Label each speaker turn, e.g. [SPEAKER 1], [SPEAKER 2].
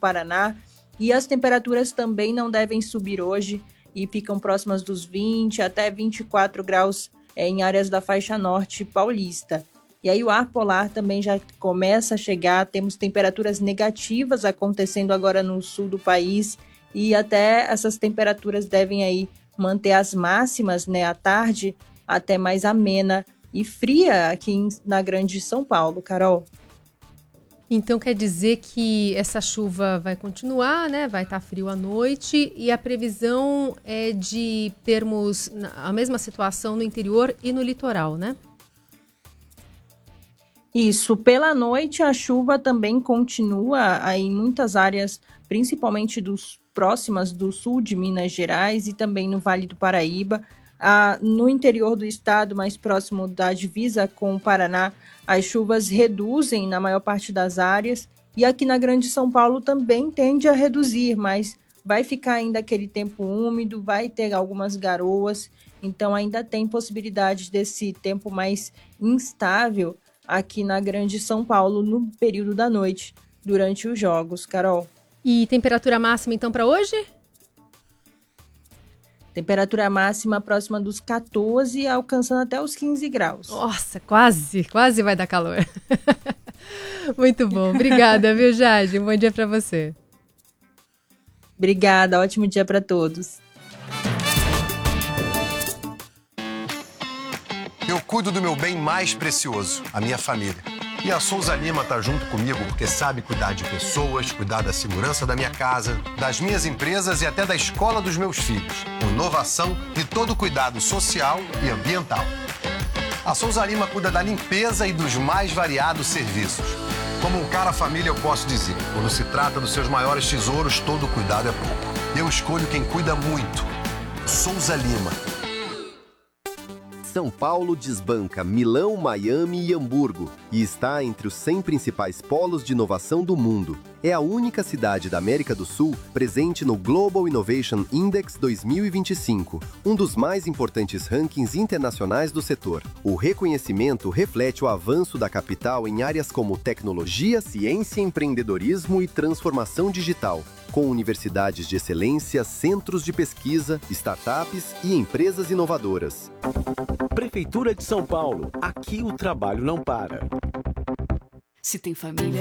[SPEAKER 1] Paraná. E as temperaturas também não devem subir hoje e ficam próximas dos 20 até 24 graus em áreas da faixa norte paulista. E aí o ar polar também já começa a chegar, temos temperaturas negativas acontecendo agora no sul do país e até essas temperaturas devem aí manter as máximas, né, à tarde, até mais amena e fria aqui na Grande São Paulo, Carol.
[SPEAKER 2] Então quer dizer que essa chuva vai continuar, né? Vai estar frio à noite e a previsão é de termos a mesma situação no interior e no litoral, né?
[SPEAKER 1] Isso, pela noite a chuva também continua aí em muitas áreas, principalmente próximas do sul de Minas Gerais e também no Vale do Paraíba. No interior do estado, mais próximo da divisa com o Paraná, as chuvas reduzem na maior parte das áreas e aqui na Grande São Paulo também tende a reduzir, mas vai ficar ainda aquele tempo úmido, vai ter algumas garoas, então ainda tem possibilidade desse tempo mais instável aqui na Grande São Paulo no período da noite, durante os jogos, Carol.
[SPEAKER 2] E temperatura máxima então para hoje?
[SPEAKER 1] Temperatura máxima próxima dos 14, alcançando até os 15 graus.
[SPEAKER 2] Nossa, quase vai dar calor. Muito bom, obrigada, viu, Jade? Um bom dia para você.
[SPEAKER 1] Obrigada, ótimo dia para todos.
[SPEAKER 3] Eu cuido do meu bem mais precioso, a minha família. E a Souza Lima tá junto comigo porque sabe cuidar de pessoas, cuidar da segurança da minha casa, das minhas empresas e até da escola dos meus filhos. Com inovação e todo cuidado social e ambiental. A Souza Lima cuida da limpeza e dos mais variados serviços. Como um cara família, eu posso dizer, quando se trata dos seus maiores tesouros, todo cuidado é pouco. Eu escolho quem cuida muito. Souza Lima.
[SPEAKER 4] São Paulo desbanca Milão, Miami e Hamburgo e está entre os 100 principais polos de inovação do mundo. É a única cidade da América do Sul presente no Global Innovation Index 2025, um dos mais importantes rankings internacionais do setor. O reconhecimento reflete o avanço da capital em áreas como tecnologia, ciência, empreendedorismo e transformação digital, com universidades de excelência, centros de pesquisa, startups e empresas inovadoras.
[SPEAKER 5] Prefeitura de São Paulo. Aqui o trabalho não para.
[SPEAKER 6] Se tem família,